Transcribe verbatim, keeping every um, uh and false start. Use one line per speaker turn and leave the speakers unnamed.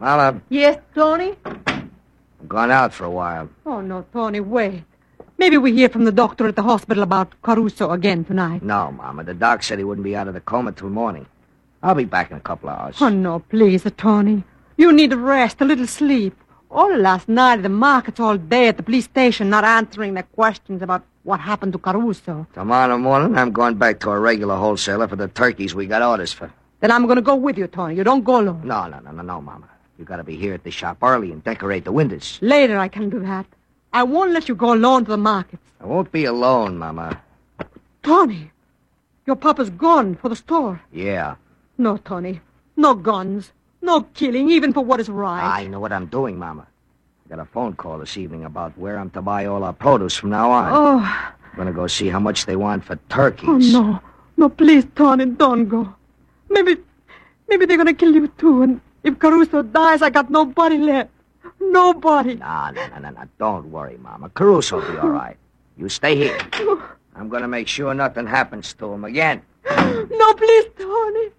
Mama.
Yes, Tony?
I'm gone out for a while.
Oh, no, Tony, wait. Maybe we hear from the doctor at the hospital about Caruso again tonight.
No, Mama. The doc said he wouldn't be out of the coma till morning. I'll be back in a couple of hours.
Oh, no, please, Tony. You need rest, a little sleep. All last night at the markets, all day at the police station, not answering the questions about what happened to Caruso.
Tomorrow morning, I'm going back to a regular wholesaler for the turkeys we got orders for.
Then I'm going to go with you, Tony. You don't go alone.
No, no, no, no, no, Mama. You got to be here at the shop early and decorate the windows.
Later I can do that. I won't let you go alone to the markets.
I won't be alone, Mama.
Tony, your papa's gone for the store.
Yeah.
No, Tony. No guns. No killing, even for what is right.
I know what I'm doing, Mama. I got a phone call this evening about where I'm to buy all our produce from now on.
Oh.
I'm going to go see how much they want for turkeys.
Oh, no. No, please, Tony, don't go. Maybe, maybe they're going to kill you, too. And if Caruso dies, I got nobody left. Nobody.
No, no, no, no, no. Don't worry, Mama. Caruso will be all right. You stay here. I'm going to make sure nothing happens to him again.
No, please, Tony.